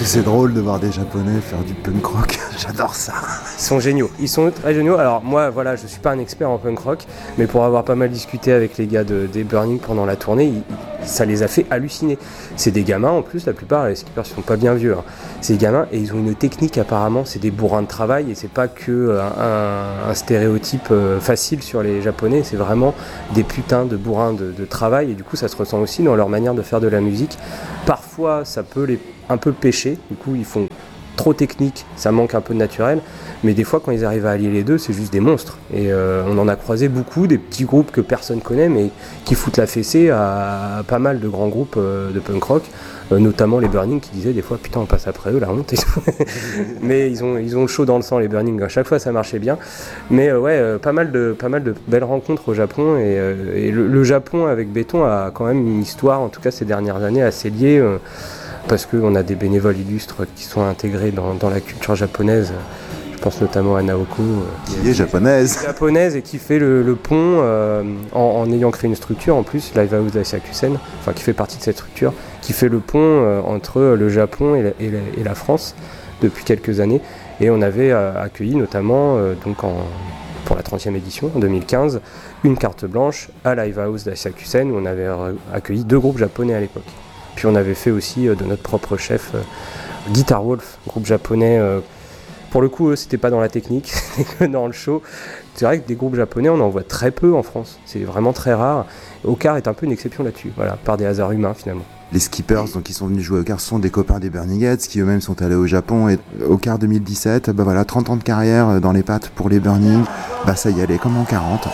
que c'est drôle de voir des Japonais faire du punk rock. J'adore ça. Ils sont géniaux, ils sont très géniaux. Alors moi, voilà, je suis pas un expert en punk rock, mais pour avoir pas mal discuté avec les gars des Burning pendant la tournée, ça les a fait halluciner. C'est des gamins en plus, la plupart, les skippers sont pas bien vieux. Hein. C'est des gamins et ils ont une technique apparemment, c'est des bourrins de travail et c'est pas que un stéréotype facile sur les Japonais, c'est vraiment des putains de bourrins de travail et du coup ça se ressent aussi dans leur manière de faire de la musique. Parfois ça peut les un peu pêcher, du coup ils font trop technique, ça manque un peu de naturel, mais des fois quand ils arrivent à allier les deux, c'est juste des monstres. Et on en a croisé beaucoup, des petits groupes que personne connaît, mais qui foutent la fessée à pas mal de grands groupes de punk rock, notamment les Burning qui disaient des fois putain on passe après eux, la honte. Mais ils ont le chaud dans le sang les Burning, à chaque fois ça marchait bien. Mais pas mal de belles rencontres au Japon, et le Japon avec Béton a quand même une histoire, en tout cas ces dernières années, assez liée. Parce qu'on a des bénévoles illustres qui sont intégrés dans la culture japonaise. Je pense notamment à Naoko. Qui est japonaise. Japonaise et qui fait le pont en ayant créé une structure en plus, Live House d'Asyakusen, enfin qui fait partie de cette structure, qui fait le pont entre le Japon et la France depuis quelques années. Et on avait accueilli notamment, pour la 30e édition, en 2015, une carte blanche à Live House d'Asyakusen où on avait accueilli 2 groupes japonais à l'époque. Puis on avait fait aussi de notre propre chef Guitar Wolf, groupe japonais. Pour le coup, eux, c'était pas dans la technique, c'était que dans le show. C'est vrai que des groupes japonais, on en voit très peu en France. C'est vraiment très rare. Okar est un peu une exception là-dessus, voilà, par des hasards humains finalement. Les skippers donc, qui sont venus jouer au Okar sont des copains des Burning Heads qui eux-mêmes sont allés au Japon. Et Okar 2017, 30 ans de carrière dans les pattes pour les Burning. Ça y allait comme en 40.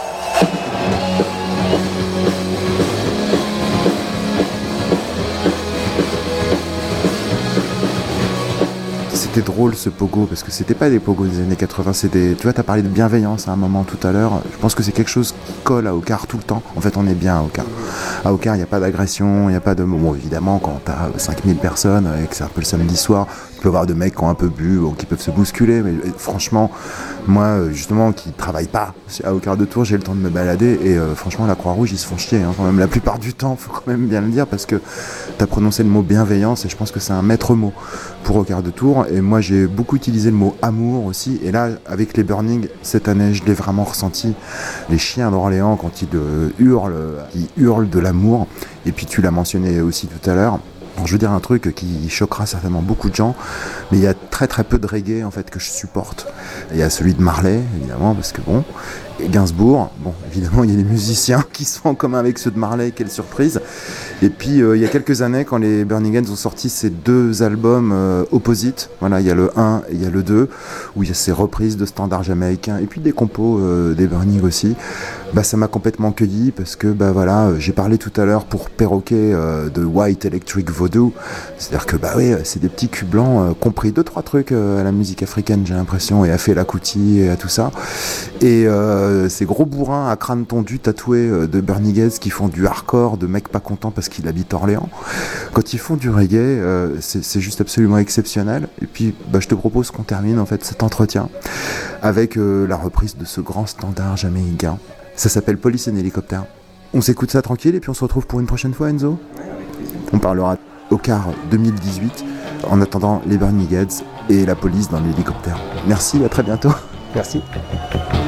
C'était drôle ce pogo parce que c'était pas des pogos des années 80, tu vois, t'as parlé de bienveillance à un moment tout à l'heure. Je pense que c'est quelque chose qui colle à Okar tout le temps. En fait, on est bien à Okar. À Okar, il n'y a pas d'agression, il n'y a pas de... Bon, évidemment, quand t'as 5000 personnes et que c'est un peu le samedi soir, tu peux avoir des mecs qui ont un peu bu ou qui peuvent se bousculer, mais franchement, moi, justement, qui travaille pas à Okar de Tours, j'ai le temps de me balader et franchement, la Croix-Rouge, ils se font chier, hein, quand même, la plupart du temps, faut quand même bien le dire, parce que t'as prononcé le mot bienveillance et je pense que c'est un maître mot pour Okar de Tours. Et moi, j'ai beaucoup utilisé le mot amour aussi. Et là, avec les Burning, cette année, je l'ai vraiment ressenti. Les chiens d'Orléans, quand ils hurlent de l'amour. Et puis, tu l'as mentionné aussi tout à l'heure. Alors, je veux dire un truc qui choquera certainement beaucoup de gens, mais il y a très très peu de reggae en fait que je supporte. Il y a celui de Marley, évidemment, parce que bon, et Gainsbourg, bon, évidemment, il y a les musiciens qui sont en commun avec ceux de Marley, quelle surprise. Et puis, il y a quelques années, quand les Burning Heads ont sorti ces 2 albums opposites, voilà, il y a le 1 et il y a le 2, où il y a ces reprises de standards jamaïcains, et puis des compos des Burning aussi, ça m'a complètement cueilli, parce que, j'ai parlé tout à l'heure pour perroquet de White Electric Voodoo, c'est-à-dire que, c'est des petits culs blancs, compris 2-3 trucs à la musique africaine, j'ai l'impression, et à Fela Kuti et à tout ça, et ces gros bourrins à crâne tondu tatoués de Burning Heads qui font du hardcore, de mecs pas contents parce qu'ils habitent Orléans. Quand ils font du reggae, c'est juste absolument exceptionnel. Et puis, je te propose qu'on termine en fait cet entretien avec la reprise de ce grand standard jamaïcain. Ça s'appelle Police and Helicopter. On s'écoute ça tranquille et puis on se retrouve pour une prochaine fois, Enzo. On parlera Okar 2018. En attendant, les Burning Heads et la police dans l'hélicoptère. Merci, à très bientôt. Merci.